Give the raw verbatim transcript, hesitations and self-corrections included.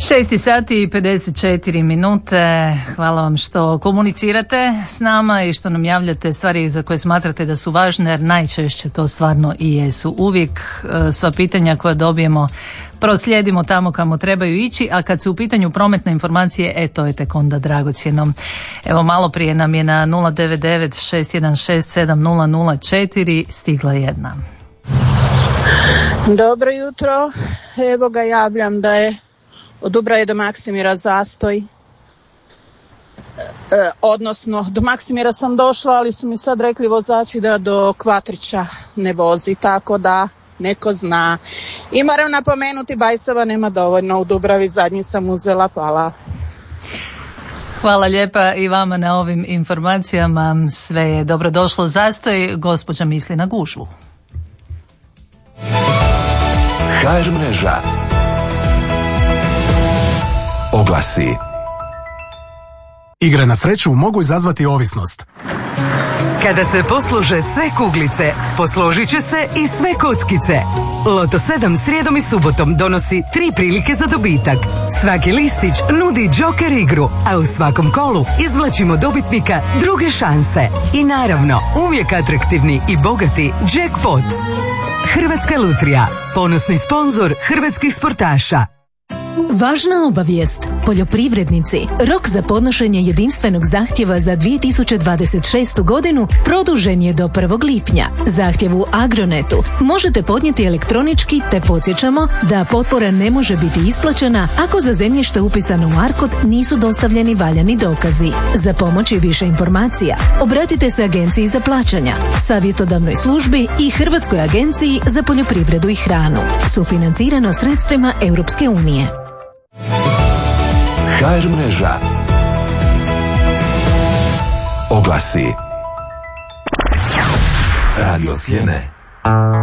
šest sati i pedeset četiri minute. Hvala vam što komunicirate s nama i što nam javljate stvari za koje smatrate da su važne, jer najčešće to stvarno i jesu. Uvijek sva pitanja koja dobijemo proslijedimo tamo kamo trebaju ići, a kad su u pitanju prometne informacije, e to je tek onda dragocjeno. Evo, malo prije nam je na nula devet devet šest jedan šest sedam nula nula četiri stigla jedna. Dobro jutro, evo ga, javljam da je od Dubrave do Maksimira zastoj, e, odnosno do Maksimira sam došla, ali su mi sad rekli vozači da do Kvatrića ne vozi, tako da neko zna. I moram napomenuti, bajsova nema dovoljno u Dubravi, zadnji sam uzela, hvala. Hvala lijepa i vama na ovim informacijama, sve je dobro došlo. Zastoj, gospođa misli na gužvu. ha er mreža. Oglasi. Igre na sreću mogu izazvati ovisnost. Kada se poslože sve kuglice, posložit će se i sve kockice. Loto sedam srijedom i subotom donosi tri prilike za dobitak. Svaki listić nudi džoker igru, a u svakom kolu izvlačimo dobitnika druge šanse. I naravno, uvijek atraktivni i bogati jackpot. Hrvatska lutrija, ponosni sponzor hrvatskih sportaša. Važna obavijest. Poljoprivrednici, rok za podnošenje jedinstvenog zahtjeva za dvije tisuće dvadeset šestu godinu produžen je do prvog lipnja. Zahtjev u Agronetu možete podnijeti elektronički, te podsjećamo da potpora ne može biti isplaćena ako za zemljište upisano u ARKOD nisu dostavljeni valjani dokazi. Za pomoć i više informacija obratite se Agenciji za plaćanja, savjetodavnoj službi i Hrvatskoj agenciji za poljoprivredu i hranu. Sufinancirano sredstvima Europske unije. ha er mreža. Oglasi. Radio Sjene.